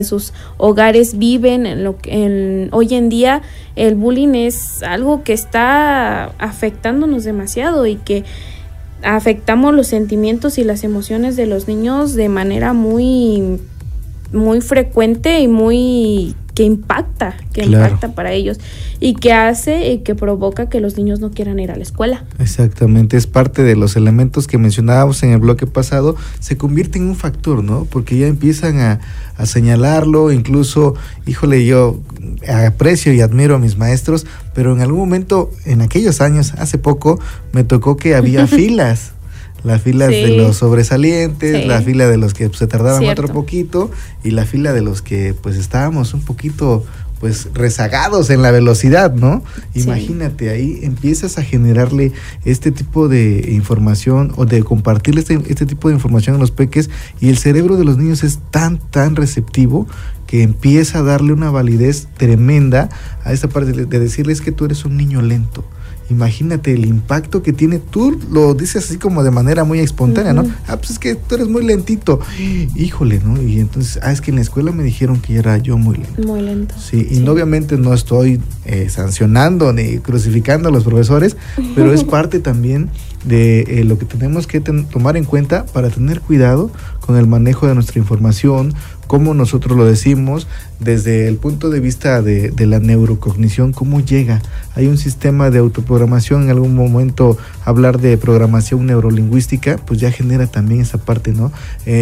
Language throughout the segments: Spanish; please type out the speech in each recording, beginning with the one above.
sus hogares viven, hoy en día el bullying es algo que está afectándonos demasiado y que afectamos los sentimientos y las emociones de los niños de manera muy, muy frecuente y que impacta para ellos y que hace y que provoca que los niños no quieran ir a la escuela. Exactamente, es parte de los elementos que mencionábamos en el bloque pasado, se convierte en un factor, ¿no? Porque ya empiezan a señalarlo, incluso, híjole, yo aprecio y admiro a mis maestros, pero en algún momento, en aquellos años, hace poco, me tocó que había filas. Las filas de los sobresalientes, la fila de los que se tardaban otro poquito y la fila de los que pues estábamos un poquito pues rezagados en la velocidad, ¿no? Imagínate, ahí empiezas a generarle este tipo de información o de compartirle este tipo de información a los peques y el cerebro de los niños es tan receptivo que empieza a darle una validez tremenda a esta parte de decirles que tú eres un niño lento. Imagínate el impacto que tiene, tú lo dices así como de manera muy espontánea, ¿no? Pues es que tú eres muy lentito. Híjole, ¿no? Y entonces, es que en la escuela me dijeron que era yo muy lento. Muy lento. Sí, y no, obviamente no estoy sancionando ni crucificando a los profesores, pero es parte también de lo que tenemos que tomar en cuenta para tener cuidado con el manejo de nuestra información, como nosotros lo decimos, desde el punto de vista de la neurocognición, cómo llega. Hay un sistema de autoprogramación, en algún momento hablar de programación neurolingüística, pues ya genera también esa parte, ¿no?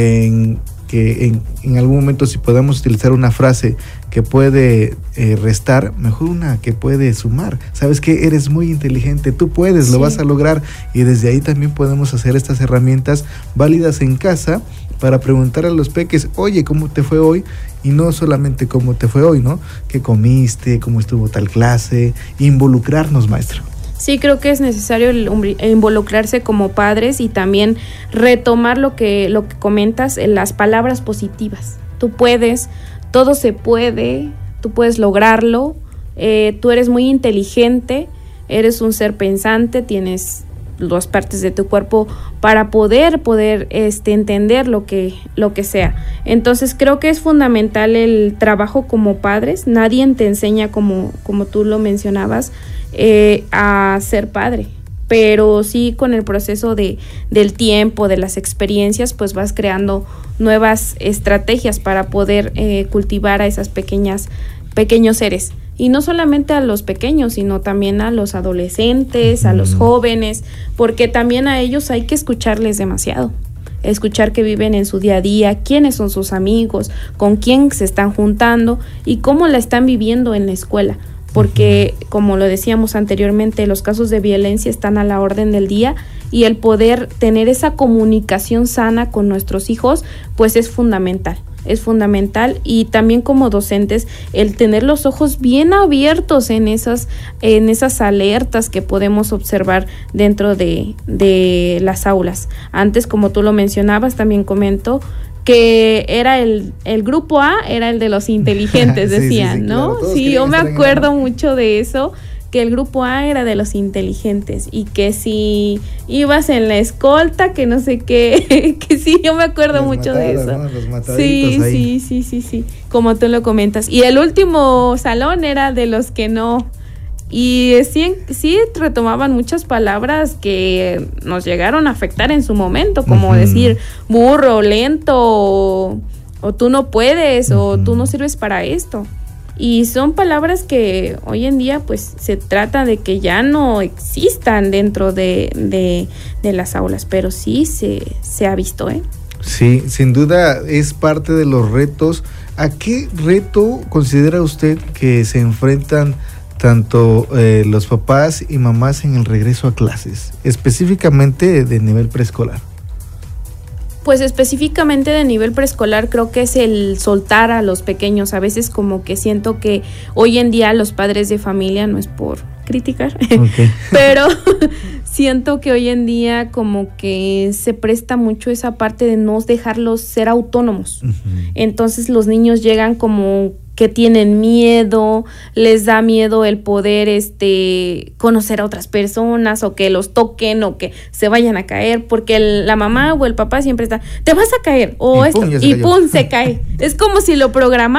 Que en algún momento si podemos utilizar una frase que puede restar, mejor una que puede sumar. ¿Sabes qué? Eres muy inteligente, tú puedes, lo vas a lograr. Y desde ahí también podemos hacer estas herramientas válidas en casa para preguntar a los peques, oye, ¿cómo te fue hoy? Y no solamente cómo te fue hoy, ¿no? ¿Qué comiste? ¿Cómo estuvo tal clase? Involucrarnos, maestro. Sí, creo que es necesario involucrarse como padres y también retomar lo que comentas, las palabras positivas. Tú puedes, todo se puede, tú puedes lograrlo, tú eres muy inteligente, eres un ser pensante, tienes dos partes de tu cuerpo para poder entender lo que sea. Entonces creo que es fundamental el trabajo como padres. Nadie te enseña, como tú lo mencionabas, a ser padre, pero sí con el proceso del tiempo, de las experiencias, pues vas creando nuevas estrategias para poder cultivar a esas pequeños seres. Y no solamente a los pequeños, sino también a los adolescentes, a los jóvenes, porque también a ellos hay que escucharles demasiado. Escuchar que viven en su día a día, quiénes son sus amigos, con quién se están juntando y cómo la están viviendo en la escuela. Porque, como lo decíamos anteriormente, los casos de violencia están a la orden del día y el poder tener esa comunicación sana con nuestros hijos, pues es fundamental. Es fundamental y también como docentes el tener los ojos bien abiertos en esas alertas que podemos observar dentro de las aulas. Antes, como tú lo mencionabas, también comento que era el grupo A, era el de los inteligentes, decían, ¿no? Claro, sí, yo me acuerdo mucho de eso, que el grupo A era de los inteligentes y que si ibas en la escolta, que no sé qué, que sí, yo me acuerdo mucho de eso. ¿No? Los mataditos ahí. Sí, como tú lo comentas. Y el último salón era de los que no. Y sí retomaban muchas palabras que nos llegaron a afectar en su momento, como decir burro, lento, o tú no puedes, o tú no sirves para esto. Y son palabras que hoy en día pues se trata de que ya no existan dentro de las aulas, pero sí se ha visto, ¿eh? Sí, sin duda es parte de los retos. ¿A qué reto considera usted que se enfrentan tanto los papás y mamás en el regreso a clases, específicamente de nivel preescolar? Pues específicamente de nivel preescolar creo que es el soltar a los pequeños. A veces como que siento que hoy en día los padres de familia, no es por criticar, pero siento que hoy en día como que se presta mucho esa parte de no dejarlos ser autónomos. Entonces los niños llegan como que tienen miedo, les da miedo el poder conocer a otras personas o que los toquen o que se vayan a caer, porque la mamá o el papá siempre está, te vas a caer, o y pum, se cae. Es como si lo programaran.